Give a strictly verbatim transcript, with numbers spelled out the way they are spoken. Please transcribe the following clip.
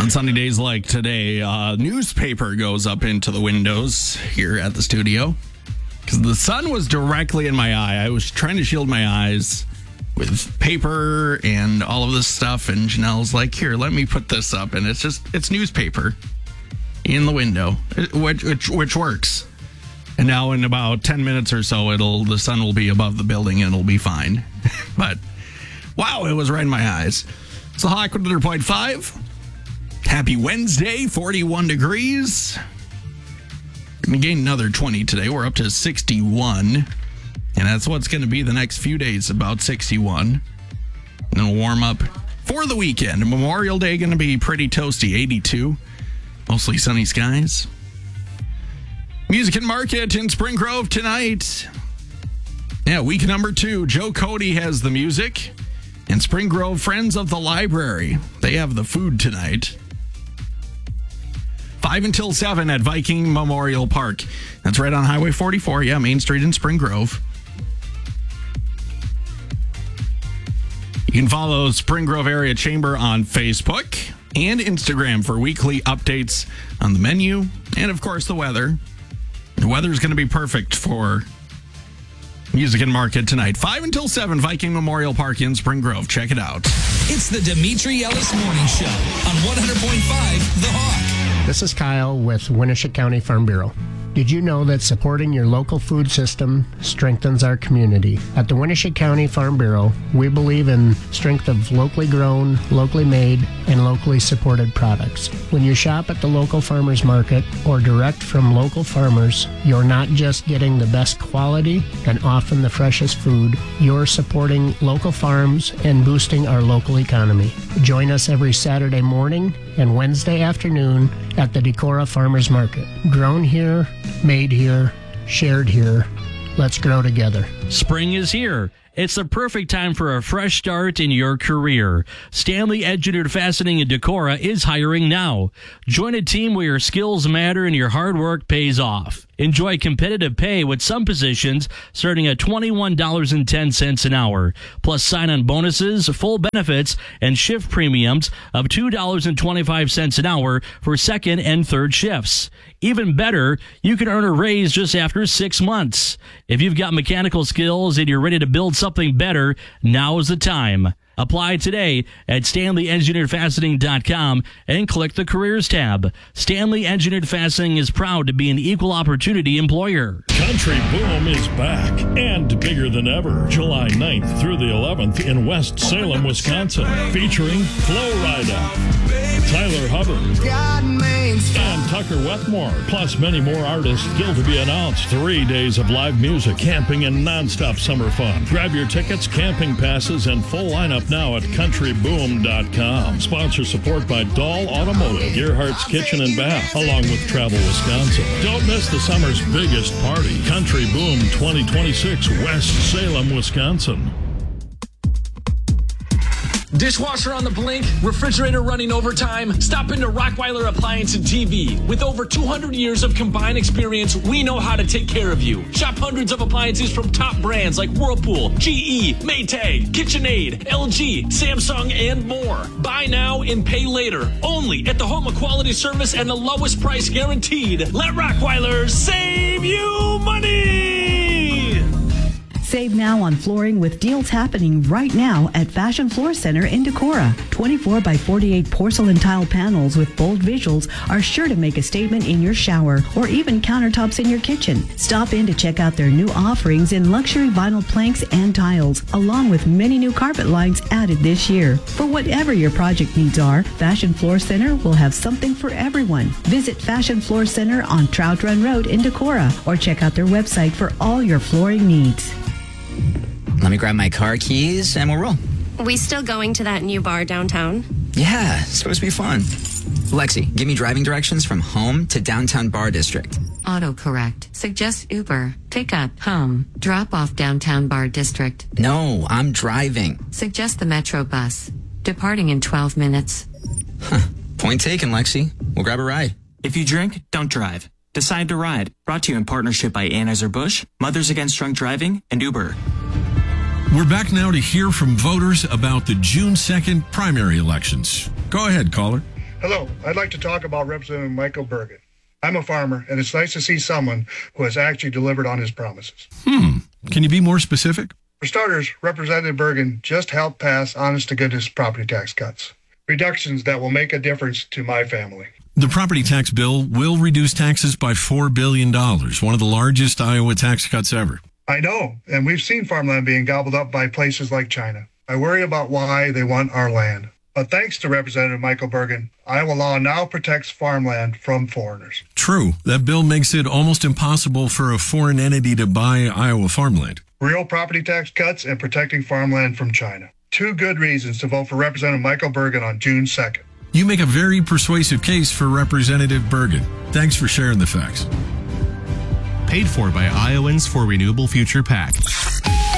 On sunny days like today, a newspaper goes up into the windows here at the studio because the sun was directly in my eye. I was trying to shield my eyes with paper and all of this stuff, and Janelle's like, here, let me put this up. And it's just, it's newspaper in the window, which, which, which works. And now in about ten minutes or so, it'll the sun will be above the building and it'll be fine. But, wow, it was right in my eyes. So Hawk one hundred point five. Happy Wednesday, forty-one degrees. Going to gain another twenty today. We're up to sixty-one. And that's what's going to be the next few days, about sixty-one. And then we'll warm up for the weekend. Memorial Day going to be pretty toasty, eighty-two. Mostly sunny skies. Music and Market in Spring Grove tonight. Yeah, week number two. Joe Cody has the music. And Spring Grove Friends of the Library, they have the food tonight. five until seven at Viking Memorial Park. That's right on Highway forty-four. Yeah, Main Street in Spring Grove. You can follow Spring Grove Area Chamber on Facebook and Instagram for weekly updates on the menu and, of course, the weather. The weather's going to be perfect for Music and Market tonight. five until seven, Viking Memorial Park in Spring Grove. Check it out. It's the Dimitri Ellis Morning Show on one hundred point five The Hawk. This is Kyle with Winneshiek County Farm Bureau. Did you know that supporting your local food system strengthens our community? At the Winneshiek County Farm Bureau, we believe in strength of locally grown, locally made, and locally supported products. When you shop at the local farmers market or direct from local farmers, you're not just getting the best quality and often the freshest food, you're supporting local farms and boosting our local economy. Join us every Saturday morning and Wednesday afternoon at the Decorah Farmers Market. Grown here, made here, shared here. Let's grow together. Spring is here. It's the perfect time for a fresh start in your career. Stanley Engineered Fastening in Decorah is hiring now. Join a team where your skills matter and your hard work pays off. Enjoy competitive pay with some positions starting at twenty-one dollars and ten cents an hour, plus sign-on bonuses, full benefits, and shift premiums of two dollars and twenty-five cents an hour for second and third shifts. Even better, you can earn a raise just after six months. If you've got mechanical skills and you're ready to build something better, now's the time. Apply today at stanley engineered fastening dot com and click the Careers tab. Stanley Engineered Fastening is proud to be an equal opportunity employer. Country Boom is back and bigger than ever. July ninth through the eleventh in West Salem, Wisconsin, featuring Flo Rida, Tyler Hubbard, and Tucker Wetmore, plus many more artists still to be announced. Three days of live music, camping, and nonstop summer fun. Grab your tickets, camping passes, and full lineup now at country boom dot com. Sponsor support by Dahl Automotive, Gerhardt's Kitchen and Bath, along with Travel Wisconsin. Don't miss the summer's biggest party, Country Boom twenty twenty-six, West Salem, Wisconsin. Dishwasher on the blink, refrigerator running overtime? Stop into Rockweiler Appliance and T V. With over two hundred years of combined experience, we know how to take care of you. Shop hundreds of appliances from top brands like Whirlpool, G E, Maytag, KitchenAid, L G, Samsung, and more. Buy now and pay later. Only at the home of quality service and the lowest price guaranteed. Let Rockweiler save you money! Save now on flooring with deals happening right now at Fashion Floor Center in Decorah. twenty-four by forty-eight porcelain tile panels with bold visuals are sure to make a statement in your shower or even countertops in your kitchen. Stop in to check out their new offerings in luxury vinyl planks and tiles, along with many new carpet lines added this year. For whatever your project needs are, Fashion Floor Center will have something for everyone. Visit Fashion Floor Center on Trout Run Road in Decorah or check out their website for all your flooring needs. Let me grab my car keys and we'll roll. We still going to that new bar downtown? Yeah, it's supposed to be fun. Lexi, give me driving directions from home to downtown Bar District. Autocorrect. Suggest Uber. Pick up. Home. Drop off downtown Bar District. No, I'm driving. Suggest the Metro bus. Departing in twelve minutes. Huh. Point taken, Lexi. We'll grab a ride. If you drink, don't drive. Decide to ride. Brought to you in partnership by Anheuser-Busch, Mothers Against Drunk Driving, and Uber. We're back now to hear from voters about the June second primary elections. Go ahead, caller. Hello, I'd like to talk about Representative Michael Bergen. I'm a farmer, and it's nice to see someone who has actually delivered on his promises. Hmm. Can you be more specific? For starters, Representative Bergen just helped pass honest-to-goodness property tax cuts, reductions that will make a difference to my family. The property tax bill will reduce taxes by four billion dollars, one of the largest Iowa tax cuts ever. I know, and we've seen farmland being gobbled up by places like China. I worry about why they want our land. But thanks to Representative Michael Bergen, Iowa law now protects farmland from foreigners. True. That bill makes it almost impossible for a foreign entity to buy Iowa farmland. Real property tax cuts and protecting farmland from China. Two good reasons to vote for Representative Michael Bergen on June second. You make a very persuasive case for Representative Bergen. Thanks for sharing the facts. Paid for by Iowans for Renewable Future PAC.